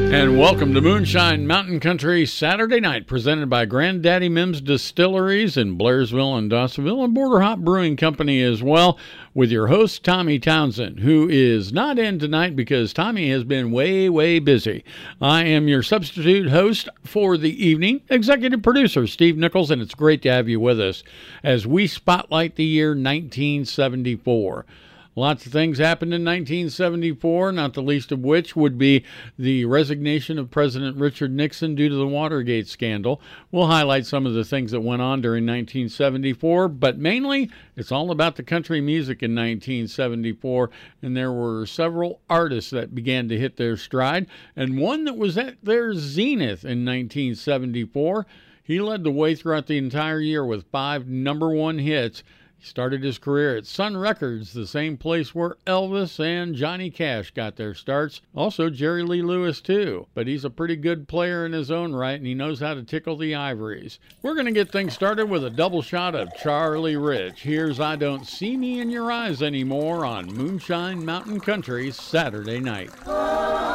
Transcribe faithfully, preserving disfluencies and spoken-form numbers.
And welcome to Moonshine Mountain Country Saturday Night, presented by Granddaddy Mims Distilleries in Blairsville and Dawsonville, and Border Hop Brewing Company as well, with your host, Tommy Townsend, who is not in tonight because Tommy has been way, way busy. I am your substitute host for the evening, executive producer Steve Nichols, and it's great to have you with us as we spotlight the year nineteen seventy-four. Lots of things happened in nineteen seventy-four, not the least of which would be the resignation of President Richard Nixon due to the Watergate scandal. We'll highlight some of the things that went on during nineteen seventy-four, but mainly it's all about the country music in nineteen seventy-four, and there were several artists that began to hit their stride, and one that was at their zenith in nineteen seventy-four. He led the way throughout the entire year with five number one hits. He started his career at Sun Records, the same place where Elvis and Johnny Cash got their starts. Also, Jerry Lee Lewis, too. But he's a pretty good player in his own right, and he knows how to tickle the ivories. We're going to get things started with a double shot of Charlie Rich. Here's I Don't See Me in Your Eyes Anymore on Moonshine Mountain Country Saturday Night.